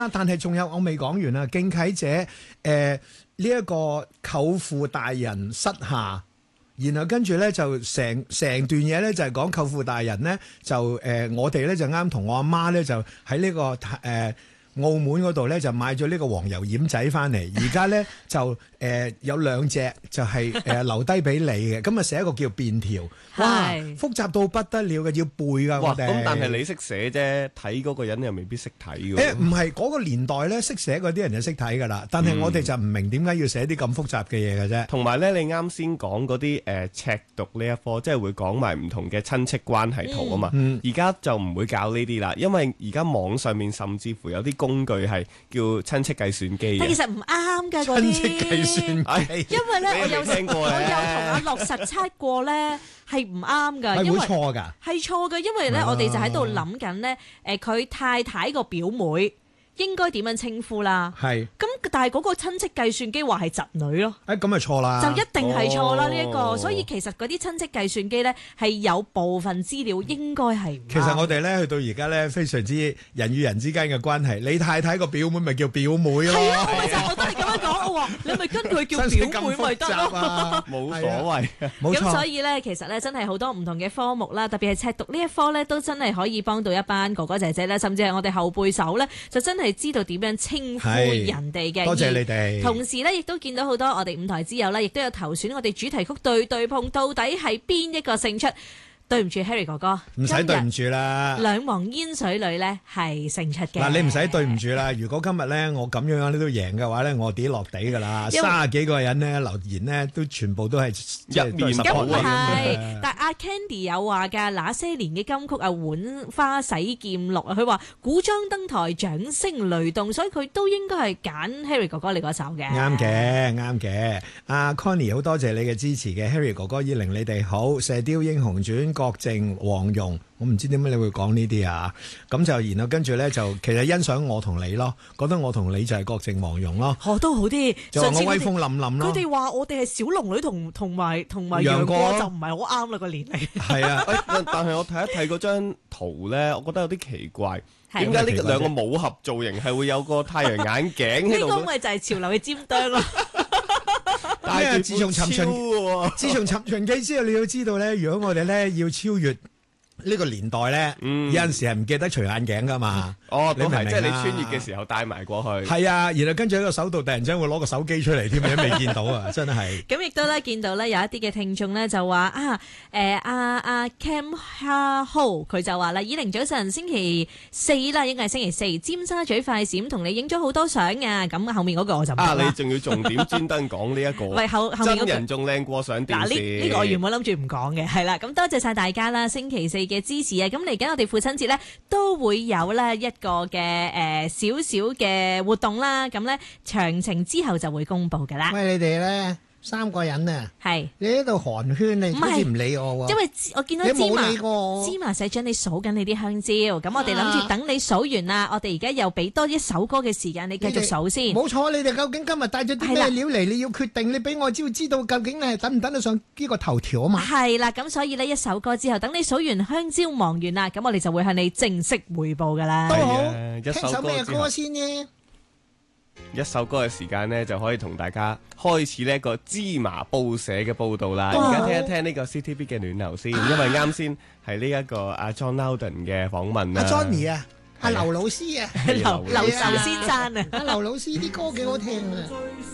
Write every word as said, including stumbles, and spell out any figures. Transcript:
但係仲有我未講完啊，敬啟者誒呢一個舅父大人膝下，然後跟住咧就成成段嘢咧就係講舅父大人咧就誒、呃、我哋咧就啱同我阿媽咧就喺呢、這個誒。呃澳門嗰度咧就買咗呢個黃油奄仔翻嚟，而家咧就誒、呃、有兩隻就係、是、誒、呃、留低俾你嘅，咁啊寫一個叫便條，哇複雜到不得了嘅，要背噶我哋。 咁但係你識寫啫，睇嗰個人又未必識睇嘅。誒唔係嗰個年代咧識寫嗰啲人就識睇噶啦，但係我哋就唔明點解要寫啲咁複雜嘅嘢嘅啫。 同埋咧，你啱先講嗰啲誒尺讀呢一科，即係會講埋唔同嘅親戚關係圖啊嘛。而家、嗯、就唔會教呢啲啦，因為而家網上面甚至乎有啲工具係叫親戚計算機， 但其實唔啱㗎嗰啲。親戚計算機，因為咧我有聽過我有同阿樂實測過咧，係唔啱㗎， 係會錯㗎， 係錯㗎，因為咧、啊、我哋就喺度諗緊咧，誒佢太太個表妹應該點樣稱呼啦？係咁，但係嗰個親戚計算機話係侄女咯。 誒咁咪錯啦， 就一定係錯啦呢一個。所以其實嗰啲親戚計算機咧係有部分資料應該係唔啱。 其實我哋咧去到而家咧非常之人與人之間嘅關係，你太太個表妹咪叫表妹咯。 係啊，我咪就我都係咁樣講，我話你咪跟佢叫表妹咪得咯， 冇所謂。 冇錯。 咁所以咧，其實咧真係好多唔同嘅科目啦，特別係尺讀呢一科咧，都真係可以幫到一班哥哥姐姐咧，甚至係我哋後輩手咧，就真係知道點樣稱呼人哋嘅。 多謝你哋。 同時咧，亦都見到好多我哋五台之友咧，亦都有投選我哋主題曲對對碰，到底係邊一個勝出？對唔住 Harry 哥哥， 唔使對唔住啦。 兩黃煙水裏咧係勝出嘅。 嗱，你唔使對唔住啦。如果今日咧我咁樣樣都贏嘅話咧，我跌落地噶啦。三十幾個人咧留言咧，都全部都係一面倒啊。 係，但阿 Candy 有話㗎，那些年嘅金曲啊，浣花洗劍錄啊，佢話古裝登台掌聲雷動，所以佢都應該係揀 Harry 哥哥你嗰首嘅。 啱嘅，啱嘅。阿 Connie 好多謝你嘅支持嘅 Harry 哥哥，以玲你哋好，射雕英雄傳。郭靖、黃蓉，我唔知點解你會講呢啲啊？咁就然後跟住咧，就其實欣賞我同你咯，覺得我同你就係郭靖、黃蓉咯。 哦，都好啲， 就話我威風凛凛咯。 佢哋話我哋係小龍女同同埋同埋楊過就唔係好啱啦個年齡。係啊， 但係我睇一睇嗰張圖咧，我覺得有啲奇怪，點解呢兩個武俠造型係會有個太陽眼鏡喺度？ 呢個咪就係潮流嘅尖端咯。 但係自從尋秦，自從尋秦記之後，你要知道咧，如果我哋咧要超越呢個年代咧，嗯、有陣時係唔記得除眼鏡噶嘛。 哦， 你明唔明？ 即係你穿越嘅時候帶埋過去。 係啊，然後跟住喺個手度突然之間會攞個手機出嚟添，你都未見到啊！真係。 咁亦都咧見到咧有一啲嘅聽眾咧就話啊，誒阿阿 Cam Ha Ho 佢就話啦，以玲早晨星期四啦，應該係星期四，尖沙咀快閃同你影咗好多相啊！咁後面嗰個我就唔得啦。 啊，你仲要重點專登講呢一個？ 喂，後後面嗰個真人仲靚過相電視。嗱， 呢呢個我原本諗住唔講嘅，係啦。咁多謝晒大家啦，星期四嘅支持啊！咁嚟緊我哋父親節咧都會有咧一個嘅誒少少嘅活動啦，咁咧詳情之後就會公布噶啦。 喂，你哋咧三個人啊，係你喺度寒暄，你好似唔理我喎。 因為我見到芝麻芝麻社長你數緊你啲香蕉，咁我哋諗住等你數完啦，我哋而家又俾多一首歌嘅時間你繼續數先。 冇錯，你哋究竟今日帶咗啲咩料嚟？你要決定，你俾我知知道究竟你係等唔等得上呢個頭條啊嘛。 係啦，咁所以呢一首歌之後，等你數完香蕉忙完啦，咁我哋就會向你正式匯報噶啦。 都好，聽首咩歌先呢？ 一首歌嘅時間呢，就可以同大家開始呢一個芝麻報社嘅報道啦。而家聽一聽呢個 C T V 嘅暖流先，因為啱先係呢一個阿 John Loudon 嘅訪問啦。 阿 Johnny 啊，阿劉老師啊， 劉劉劉先生啊， 阿劉老師啲歌幾好聽啊。